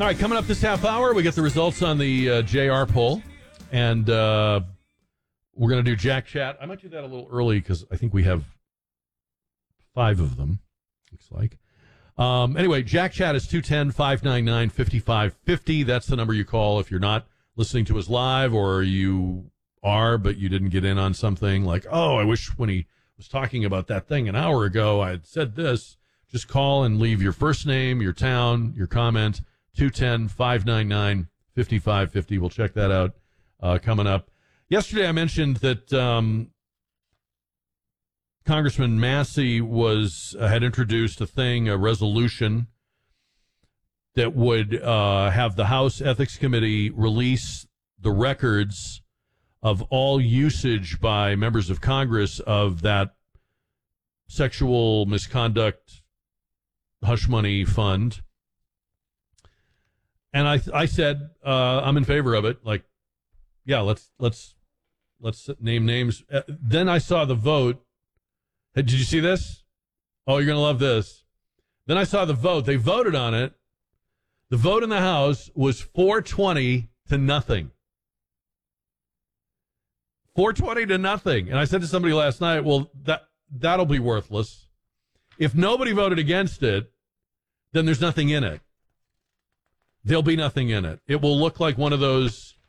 All right, coming up this half hour, we get the results on the JR poll, and we're going to do Jack Chat. I might do that a little early because I think we have 5 of them, looks like. Anyway, Jack Chat is 210-599-5550. That's the number you call if you're not listening to us live, or you are, but you didn't get in on something like, oh, I wish when he was talking about that thing an hour ago, I had said this. Just call and leave your first name, your town, your comment, 210-599-5550. We'll check that out coming up. Yesterday I mentioned that Congressman Massey had introduced a resolution that would have the House Ethics Committee release the records of all usage by members of Congress of that sexual misconduct hush money fund. And I said I'm in favor of it. Like, yeah, let's name names. Then I saw the vote. Hey, did you see this? Oh, you're gonna love this. Then I saw the vote. They voted on it. The vote in the House was 420 to nothing. 420 to nothing. And I said to somebody last night, well, that'll be worthless. If nobody voted against it, then there's nothing in it. There'll be nothing in it. It will look like one of those